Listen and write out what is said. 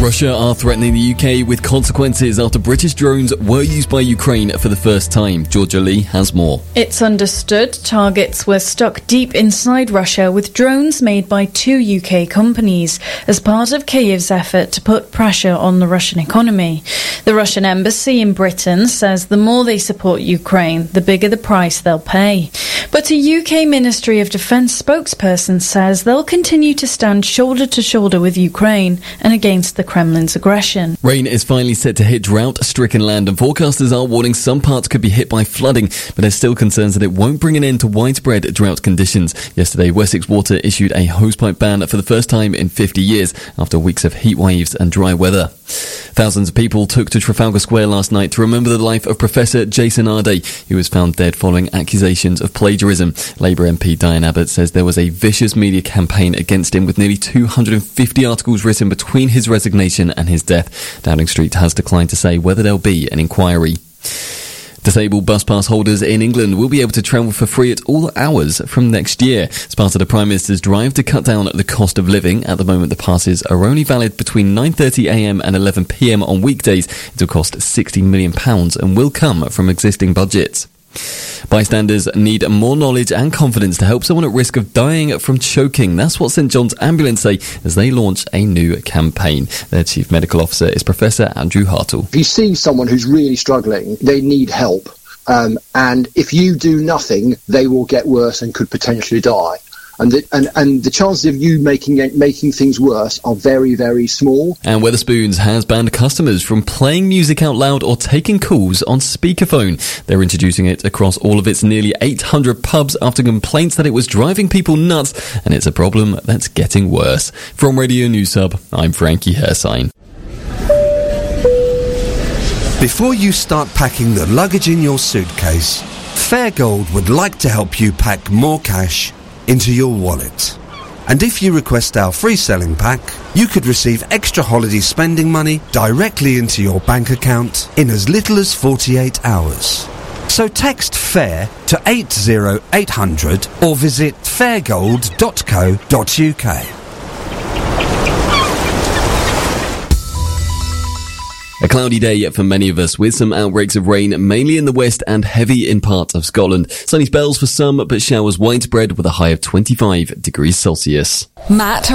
Russia are threatening the UK with consequences after British drones were used by Ukraine for the first time. Georgia Lee has more. It's understood targets were stuck deep inside Russia with drones made by two UK companies as part of Kyiv's effort to put pressure on the Russian economy. The Russian embassy in Britain says the more they support Ukraine, the bigger the price they'll pay. But a UK Ministry of Defence spokesperson says they'll continue to stand shoulder to shoulder with Ukraine and against the Kremlin's aggression. Rain is finally set to hit drought-stricken land, and forecasters are warning some parts could be hit by flooding, but there's still concerns that it won't bring an end to widespread drought conditions. Yesterday, Wessex Water issued a hosepipe ban for the first time in 50 years after weeks of heat waves and dry weather. Thousands of people took to Trafalgar Square last night to remember the life of Professor Jason Ardey, who was found dead following accusations of plagiarism. Labour MP Diane Abbott says there was a vicious media campaign against him, with nearly 250 articles written between his resignation and his death. Downing Street has declined to say whether there'll be an inquiry. Disabled bus pass holders in England will be able to travel for free at all hours from next year. As part of the Prime Minister's drive to cut down the cost of living, at the moment the passes are only valid between 9:30am and 11pm on weekdays. It will cost £60 million and will come from existing budgets. Bystanders need more knowledge and confidence to help someone at risk of dying from choking. That's what St John's Ambulance say as they launch a new campaign. Their Chief Medical Officer is Professor Andrew Hartle. If you see someone who's really struggling, they need help. And if you do nothing, they will get worse and could potentially die. And the chances of you making things worse are very, very small. And Wetherspoons has banned customers from playing music out loud or taking calls on speakerphone. They're introducing it across all of its nearly 800 pubs after complaints that it was driving people nuts, and it's a problem that's getting worse. From Radio News Hub, I'm Frankie Hersign. Before you start packing the luggage in your suitcase, Fairgold would like to help you pack more cash into your wallet. And if you request our free selling pack, you could receive extra holiday spending money directly into your bank account in as little as 48 hours. So text FAIR to 80800 or visit fairgold.co.uk. A cloudy day for many of us, with some outbreaks of rain, mainly in the west and heavy in parts of Scotland. Sunny spells for some, but showers widespread with a high of 25 degrees Celsius. Matt